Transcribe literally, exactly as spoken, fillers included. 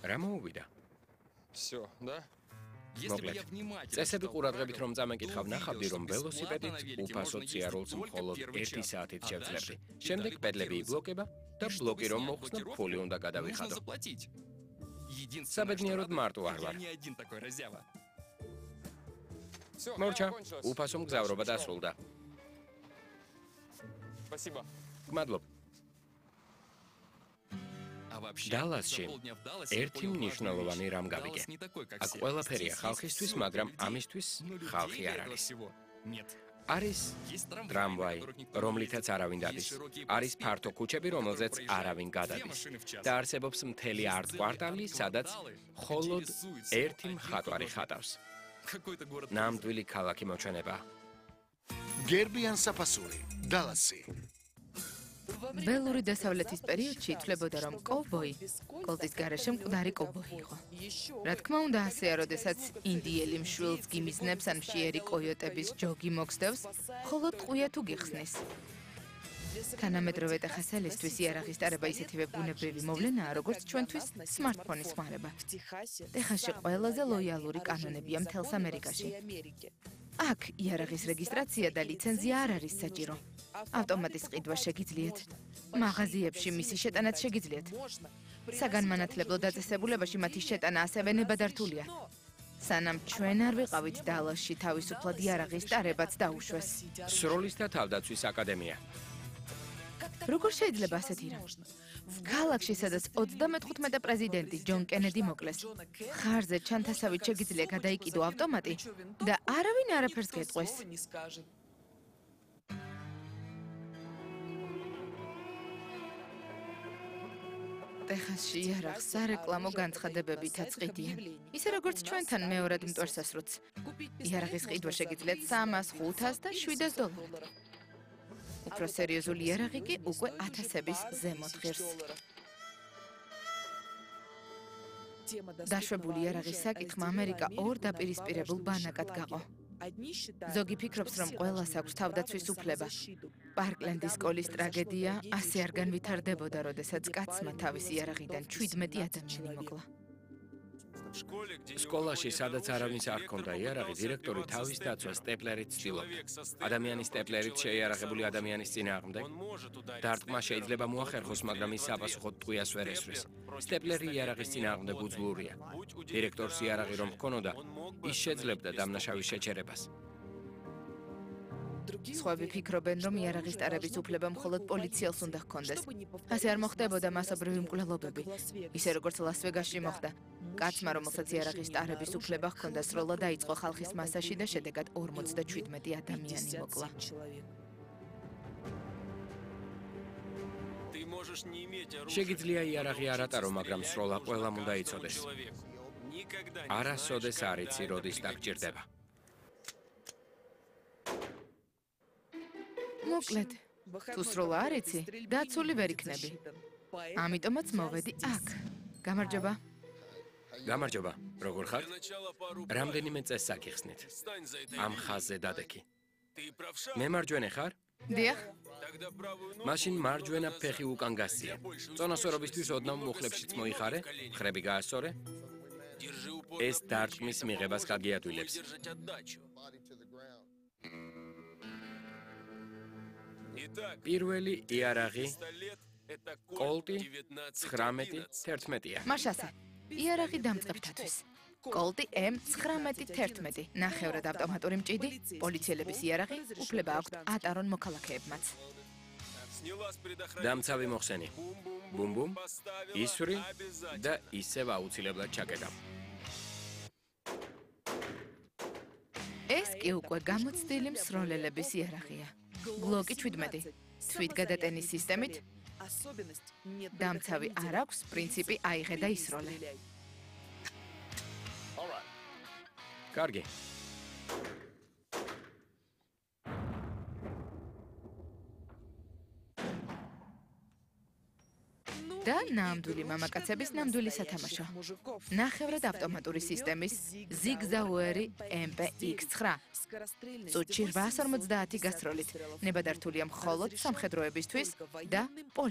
რა მოუვიდა? Всё, да? მოკლედ, წესები ყურადღებით რომ წამეკითხავ, ნახავდი, რომ ველოსიპედით უფასო ციარულს მხოლოდ ერთი საათით შევძლებდი. შემდეგ პედლები იბლოკება და ბლოკი რომ მოხსნა, ფული უნდა გადავიხადო. საბედნიეროდ მარტო არ ვარ. მორჩა, უფასო მგზავრობა დასრულდა. Спасибо. გმადლობ. დალასში ერთი მნიშვნელოვანი რამ გავიგე. აქ ყველაფერია ხალხისთვის, მაგრამ ამისთვის ხალხი არ არის. არის ტრამვაი, რომლითაც არავინ დადის. არის ფართო ქუჩები, რომელზეც არავინ გადადის. და არსებობს მთელი არტ-კვარტალი, სადაც მხოლოდ ერთი მხატვარი ხატავს. ნამდვილი ქალაქი მოჩვენებაა. გერბიან საფასური, დალასი. ველური დასავლეთის პერიოდში ითვლებოდა, რომ კოვბოი კოლტის გარეშე მკვდარი კოვბოი იყო. რა თქმა უნდა, ასეა, როდესაც ინდიელი მშვილდს გიმიზნებს ან მშიერი კოიოტების ჯოგი მოგსდევს, მხოლოდ ტყვია თუ გიხსნის. თანამედროვე ტეხასელისთვის იარაღის ტარება ისეთივე ბუნებრივი მოვლენაა, როგორც ჩვენთვის სმარტფონის ხმარება. ტეხასში ყველაზე ლოიალური კანონებია მთელს ამერიკაში. აქ იარაღის რეგისტრაცია და ლიცენზია არ არის საჭირო. ავტომატის ყიდვა შეგიძლიათ. მაღაზიებში მისი შეტანაც შეგიძლიათ. საგანმანათლებლო დაწესებულებაში მათი შეტანა ასევე ნებადართულია. სანამ ჩვენ არ ვიყავით დალასში, თავისუფლად იარაღის ტარებაც დაუშვეს. სროლის და თავდაცვის აკადემია. როგორ შეიძლება ასეთი რამ? ქალაქში, სადაც ოცდამეთხუთმეტე პრეზიდენტი ჯონ კენედი მოკლეს, ხარზე ჩანთასავით შეგიძლია გადაიკიდო ავტომატი და არავინ არაფერს გეტყვეს. ტეხასში იარაღს სარეკლამო განცხადებებითაც ყიდიან. ისე როგორც ჩვენთან მეორად მტვერსასრუთს. იარაღის ყიდვა შეგიძლიათ სამას, ხუთას და შვიდას დოლარად. უფრო სერიოზული იარაღი კი უკვე ათასების ზემოთ ღირს. დაშვებული იარაღის საკითხმა ამერიკა ორ დაპირისპირებულ ბანაკად გაყო. ზოგი ფიქრობს, რომ ყველას აქვს თავდაცვის უფლება. პარკლენდის სკოლის ტრაგედია ასე არ განვითარდებოდა, როდესაც კაცმა თავისი იარაღიდან შვიდმეტი ადამიანი მოკლა. სკოლაში, სადაც არავინს არ ჰქონდა იარაღი, დირექტორი თავის დაცვას სტეპლერით ცდილობდა. ადამიანის სტეპლერით შეიარაღებული ადამიანის წინააღმდეგ დარტყმა შეიძლება მოახერხოს, მაგრამ ის საპასუხოდ ტყვიას ვერ ესვრის. სტეპლერი იარაღის წინააღმდეგ უძლურია. დირექტორს იარაღი რომ ჰქონოდა, ის შეძლებდა დამნაშავის შეჩერებას. სხვები ფიქრობენ, რომ იარაღის ტარების უფლება მხოლოდ პოლიციელს უნდა ჰქონდეს. ასე არ მოხდებოდა მასობრივი მკვლელობები, ისე როგორც ლას-ვეგასში მოხდა. კაცმა, რომელსაც იარაღის ტარების უფლება ჰქონდა, სროლა დაიწყო ხალხის მასაში და შედეგად ორმოცდაშვიდმეტი ადამიანი მოკლა. შეგიძლია იარაღი არ ატარო, მაგრამ სროლა ყველამ უნდა იცოდეს. არასოდეს არ იცი, როდის დაგჭირდება. მოკლედ, თუ სროლა არ იცი, დაცული ვერ იქნები. ამიტომაც მოვედი აქ. გამარჯობა. გამარჯობა, როგორ ხართ? რამდენიმე წესს აგიხსნით. ამ ხაზზე დადექი. მე მარჯვენა ხარ? დიახ. მაშინ მარჯვენა ფეხი უკან გასწია. წონასწორობისთვის ოდნავ მუხლებშიც მოიხარე, მხრები გაასწორე. ეს დარტყმის მიღებას გაგიადვილებს. პირველი იარაღი კოლტი ცხრამეტი თერთმეტია. მაშასე, იარაღი დამწყებთათვის. კოლტი ემ ცხრამეტი თერთმეტი. ნახევრად ავტომატური მჭიდი, პოლიციელების იარაღი, უფლება აქვთ ატარონ მოქალაქეებმაც. დამცავი მოხსენი. ბუმ-ბუმ, ისვრი და ისევ აუცილებლად ჩაკეტავ. ეს კი უკვე გამოცდილი მსროლელების იარაღია. ბლოკი შვიდმეტი. თვითგადატენის სისტემით დამცავი არ აქვს, პრინციპი აიღე და ისროლე. კარგი. და ნამდვილი მამაკაცების ნამდვილი სათამაშო. ნახევრად ავტომატური სისტემის ზიგზაუერი ემ პი ექს ცხრა. წუთში რვაას ორმოცდაათი გასროლით. ნებადართულია მხოლოდ სამხედროებისთვის და